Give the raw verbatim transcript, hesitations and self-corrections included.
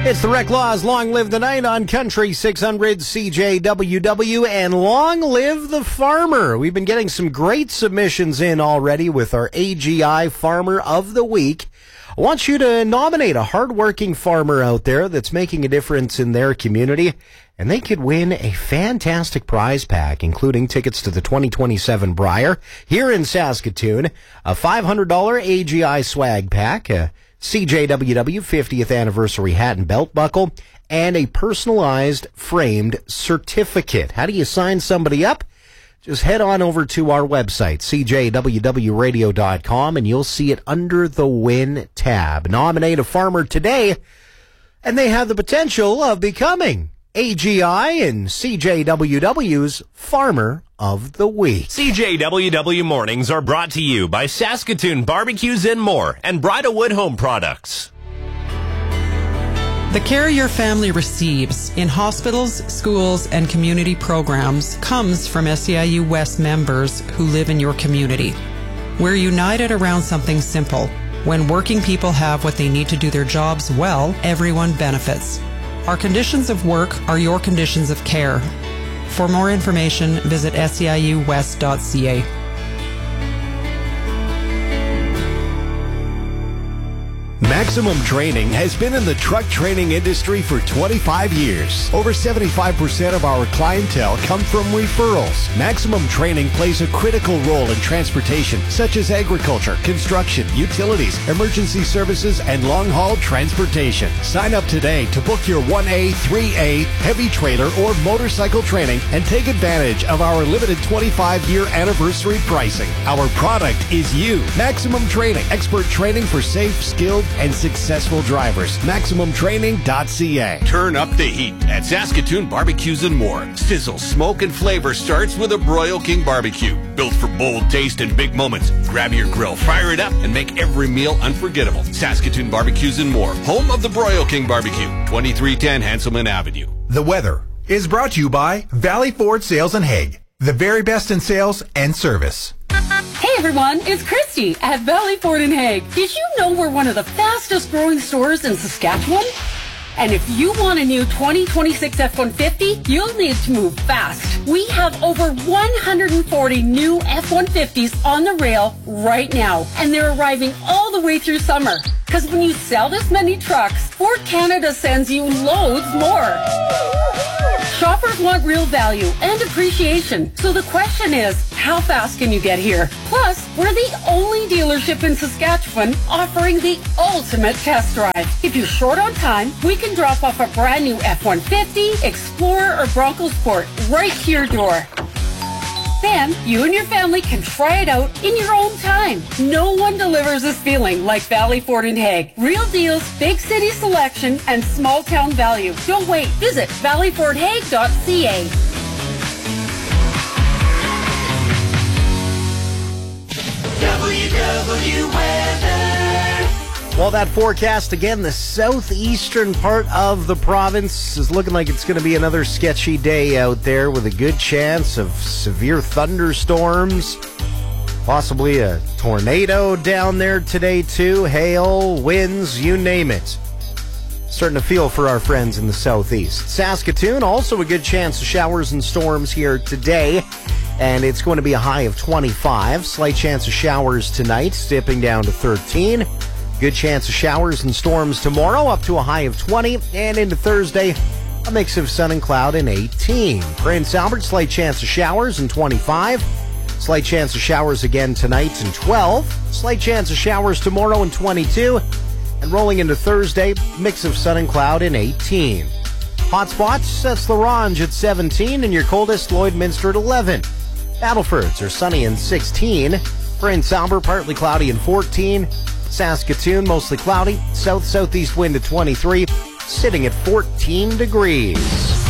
It's the Rec Laws, Long Live the Night on Country six hundred C J W W, and Long Live the Farmer. We've been getting some great submissions in already with our A G I Farmer of the Week. I want you to nominate a hardworking farmer out there that's making a difference in their community, and they could win a fantastic prize pack, including tickets to the twenty twenty-seven Brier here in Saskatoon, a five hundred dollars A G I swag pack, a C J W W fiftieth anniversary hat and belt buckle, and a personalized framed certificate. How do you sign somebody up? Just head on over to our website, c j w w radio dot com, and you'll see it under the Win tab. Nominate a farmer today, and they have the potential of becoming A G I and C J W W's Farmer of the Week. C J W W Mornings are brought to you by Saskatoon Barbecues and More and Bridalwood Home Products. The care your family receives in hospitals, schools, and community programs comes from S E I U West members who live in your community. We're united around something simple. When working people have what they need to do their jobs well, everyone benefits. Our conditions of work are your conditions of care. For more information, visit S E I U west dot c a. Maximum Training has been in the truck training industry for twenty-five years. Over seventy-five percent of our clientele come from referrals. Maximum Training plays a critical role in transportation, such as agriculture, construction, utilities, emergency services, and long-haul transportation. Sign up today to book your one A, three A, heavy trailer, or motorcycle training and take advantage of our limited twenty-five year anniversary pricing. Our product is you. Maximum Training. Expert training for safe, skilled, and successful drivers. maximum training dot c a. Turn up the heat at Saskatoon Barbecues and More. Sizzle, smoke, and flavor starts with a Broil King barbecue. Built for bold taste and big moments. Grab your grill, fire it up, and make every meal unforgettable. Saskatoon Barbecues and More. Home of the Broil King barbecue. twenty-three ten Hanselman Avenue. The weather is brought to you by Valley Ford Sales and Hague. The very best in sales and service. Hey everyone, it's Christy at Valley Ford in Hague. Did you know we're one of the fastest growing stores in Saskatchewan? And if you want a new twenty twenty-six F one fifty, you'll need to move fast. We have over one hundred forty new F one fifties on the rail right now, and they're arriving all the way through summer. Because when you sell this many trucks, Ford Canada sends you loads more. Shoppers want real value and appreciation. So the question is, how fast can you get here? Plus, we're the only dealership in Saskatchewan offering the ultimate test drive. If you're short on time, we can drop off a brand new F one fifty, Explorer, or Bronco Sport right to your door. Then, you and your family can try it out in your own time. No one delivers this feeling like Valley Ford in Hague. Real deals, big city selection, and small town value. Don't wait. Visit valley ford hague dot c a. W W Weather. Well, that forecast again, the southeastern part of the province is looking like it's going to be another sketchy day out there with a good chance of severe thunderstorms, possibly a tornado down there today too, hail, winds, you name it. Starting to feel for our friends in the southeast. Saskatoon, also a good chance of showers and storms here today, and it's going to be a high of twenty-five. Slight chance of showers tonight, dipping down to thirteen. Good chance of showers and storms tomorrow, up to a high of twenty. And into Thursday, a mix of sun and cloud and eighteen. Prince Albert, slight chance of showers and twenty-five. Slight chance of showers again tonight and twelve. Slight chance of showers tomorrow and twenty-two. And rolling into Thursday, mix of sun and cloud and eighteen. Hot spots, that's Larange at seventeen, and your coldest, Lloydminster at eleven. Battlefords are sunny and sixteen. Prince Albert, partly cloudy and fourteen. Saskatoon, mostly cloudy. South-southeast wind at twenty-three, sitting at fourteen degrees.